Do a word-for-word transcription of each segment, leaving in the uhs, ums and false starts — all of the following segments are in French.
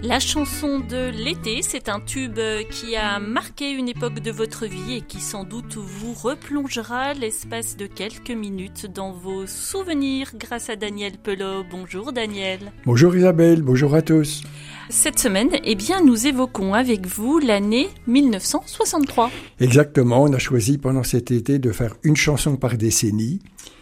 La chanson de l'été, c'est un tube qui a marqué une époque de votre vie et qui sans doute vous replongera l'espace de quelques minutes dans vos souvenirs grâce à Daniel Pelot. Bonjour Daniel. Bonjour Isabelle, bonjour à tous. Cette semaine, eh bien, nous évoquons avec vous l'année mille neuf cent soixante-trois. Exactement, on a choisi pendant cet été de faire une chanson par décennie.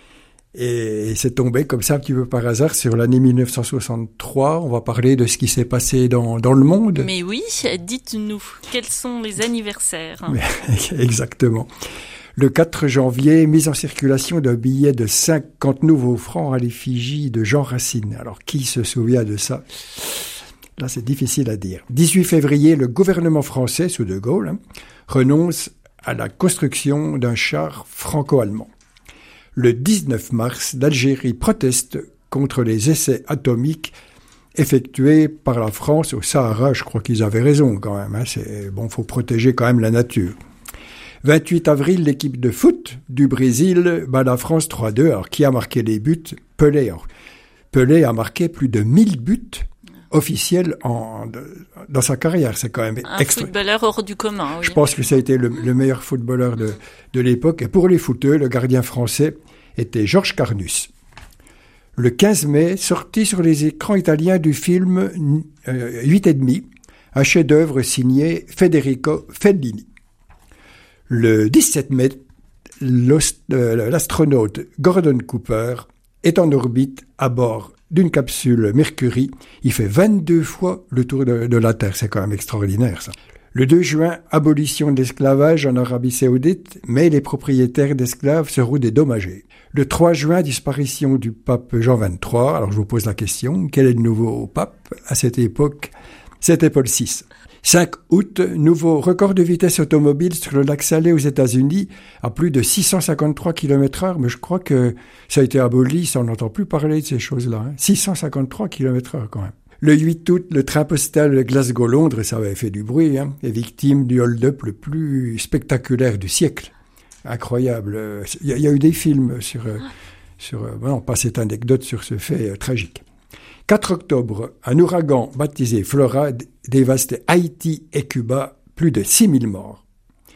Et c'est tombé comme ça un petit peu par hasard sur l'année mille neuf cent soixante-trois. On va parler de ce qui s'est passé dans, dans le monde. Mais oui, dites-nous, quels sont les anniversaires ? Exactement. Le quatre janvier, mise en circulation d'un billet de cinquante nouveaux francs à l'effigie de Jean Racine. Alors, qui se souvient de ça ? Là, c'est difficile à dire. dix-huit février, le gouvernement français, sous De Gaulle, hein, renonce à la construction d'un char franco-allemand. Le dix-neuf mars, l'Algérie proteste contre les essais atomiques effectués par la France au Sahara. Je crois qu'ils avaient raison quand même. Hein. C'est, bon, faut protéger quand même la nature. vingt-huit avril, l'équipe de foot du Brésil bat la France trois deux. Alors, qui a marqué les buts ? Pelé. Alors, Pelé a marqué plus de mille buts officiels en, dans sa carrière. C'est quand même un extra... footballeur hors du commun. Oui. Je pense que ça a été le, le meilleur footballeur de, de l'époque. Et pour les footeux, le gardien français était Georges Carnus. Le quinze mai, sorti sur les écrans italiens du film euh, huit et demi, un chef-d'œuvre signé Federico Fellini. Le dix-sept mai, euh, l'astronaute Gordon Cooper est en orbite à bord d'une capsule Mercury. Il fait vingt-deux fois le tour de, de la Terre. C'est quand même extraordinaire, ça. Le deux juin, abolition de l'esclavage en Arabie Saoudite, mais les propriétaires d'esclaves seront dédommagés. Le trois juin, disparition du pape Jean vingt-trois. Alors je vous pose la question, quel est le nouveau pape à cette époque ? C'était Paul six. cinq août, nouveau record de vitesse automobile sur le lac Salé aux États-Unis à plus de six cent cinquante-trois kilomètres heure, mais je crois que ça a été aboli, ça on n'entend plus parler de ces choses-là. Hein. six cent cinquante-trois kilomètres heure quand même. Le huit août, le train postal Glasgow-Londres, ça avait fait du bruit, hein, est victime du hold-up le plus spectaculaire du siècle. Incroyable. Il y, y a eu des films sur, sur bon, pas cette anecdote sur ce fait euh, tragique. quatre octobre, un ouragan baptisé Flora dévaste Haïti et Cuba, plus de six mille morts.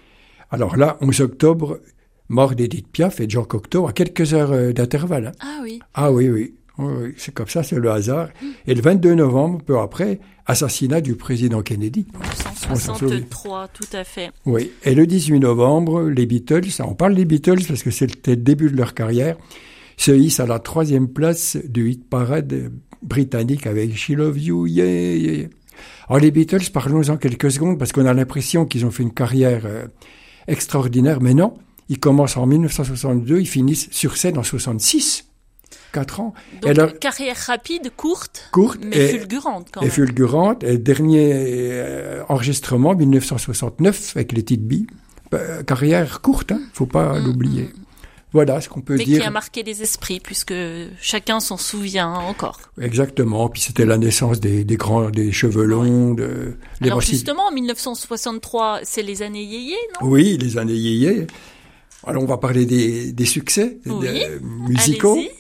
Alors là, onze octobre, mort d'Édith Piaf et de Jean Cocteau à quelques heures d'intervalle. Hein. Ah oui. Ah oui, oui. Oui, c'est comme ça, c'est le hasard. Et le vingt-deux novembre, peu après, assassinat du président Kennedy. mille neuf cent soixante-trois, tout à fait. Oui, et le dix-huit novembre, les Beatles, on parle des Beatles parce que c'était le début de leur carrière, se hissent à la troisième place du hit parade britannique avec She Love You, yeah, yeah. Alors les Beatles, parlons-en quelques secondes parce qu'on a l'impression qu'ils ont fait une carrière euh, extraordinaire, mais non, ils commencent en mille neuf cent soixante-deux, ils finissent sur scène en soixante-six. Quatre ans. Donc, alors, carrière rapide, courte, courte mais et, fulgurante quand et même. fulgurante. Et dernier euh, enregistrement, mille neuf cent soixante-neuf, avec les Tite Bee. Euh, carrière courte, hein, faut pas mmh, l'oublier. Mmh. Voilà ce qu'on peut mais dire. Mais qui a marqué les esprits, puisque chacun s'en souvient encore. Exactement. Puis c'était la naissance des, des grands, des cheveux longs. Ouais. De, Alors justement, mille neuf cent soixante-trois, c'est les années yéyé, non ? Oui, les années yéyé. Alors on va parler des, des succès oui. de, musicaux. Allez-y.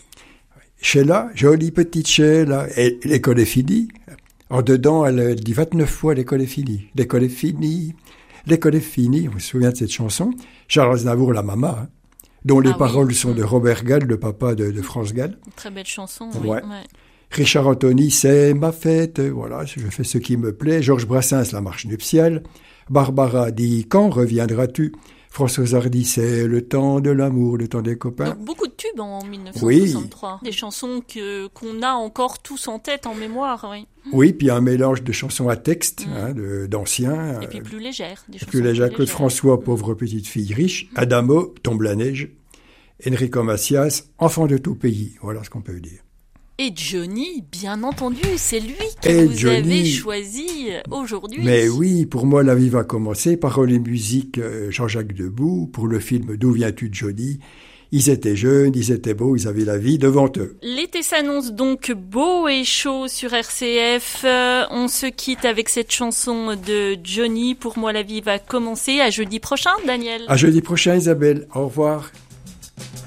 Sheila, jolie petite Sheila, et l'école est finie. En dedans, elle dit vingt-neuf fois l'école est finie. L'école est finie, l'école est finie. On se souvient de cette chanson. Charles Aznavour, la maman, hein, dont les ah, paroles oui. sont de Robert Gall, le papa de, de France Gall. Une très belle chanson, ouais. oui. Ouais. Richard Anthony, c'est ma fête. Voilà, je fais ce qui me plaît. Georges Brassens, la marche nuptiale. Barbara dit, quand reviendras-tu ? Françoise Hardy, c'est le temps de l'amour, le temps des copains. Donc, beaucoup de tubes en mille neuf cent soixante-trois. Oui. Des chansons que, qu'on a encore tous en tête, en mémoire. Oui, oui, puis un mélange de chansons à texte, mmh. hein, de, d'anciens. Et puis plus légères. Des plus légères. Claude François, mmh. pauvre petite fille riche. Adamo, Tombe la neige. Enrico Macias, enfant de tout pays. Voilà ce qu'on peut dire. Et Johnny, bien entendu, c'est lui que et vous Johnny, avez choisi aujourd'hui. Mais oui, pour moi, la vie va commencer. Paroles et musique, Jean-Jacques Debout, pour le film D'où viens-tu, Johnny ? Ils étaient jeunes, ils étaient beaux, ils avaient la vie devant eux. L'été s'annonce donc beau et chaud sur R C F. Euh, on se quitte avec cette chanson de Johnny. Pour moi, la vie va commencer. À jeudi prochain, Daniel. À jeudi prochain, Isabelle. Au revoir.